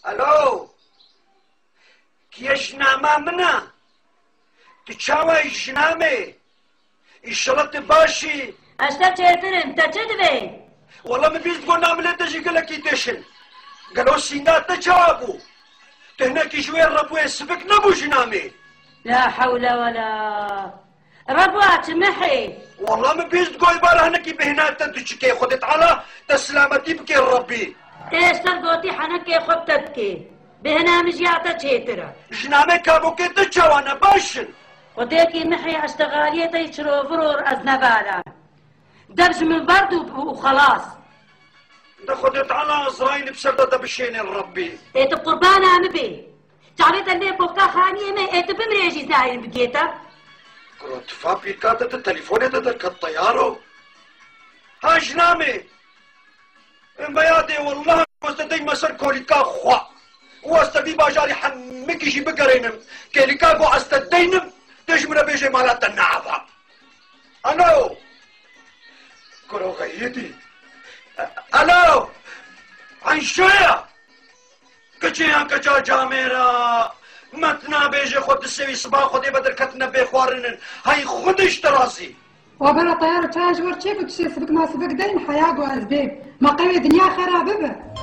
الو كيشنامه منا تشاوي جنامي الشرط باشي اشتا چهترم تا چه دوی؟ والله من بيست قول نعمل تجي قال لك يدشن قالوا سينات تجابو تهناك شوية الربو يسبك نبو جنامي لا حول ولا ربوات محي والله من بيست قول بارا هناكي بهنات تدشكي خدت على تسلامتي بكي الربي ايش تلقوتي حنكي خبتتكي بهنا مجياتا چهترا جنامي كابو كي تجاوانا باشن وديكي محي اشتغاليتا يشرو فرور ازنبالا دبج من برد وخلاص ده خدت على ازرايل بسردة بشين الربي ايت قربانا مبي تعريت اللي بوكا خانية ما ايت بمريجي زاين بقيتا قلت فابي كاتت التليفون تدرك الطيارو ها جنامي بيادي والله واستدي مسر كوليكا خوا واستدي باجاري حمكي شي بقرينم كوليكا قو استدينم تجمنا بيجي مالات النعفة الو كرو غيدي الو عن شوية كچيان كچا جاميرا متنا بيجي خود السوي صباح خودي بدر كتنا بيخوارنن هاي خودش تراسي وبلا طيارة تاج ورشيك وتشي سبك ما سبك دين حياة وأسباب ما قوي دنيا خرابة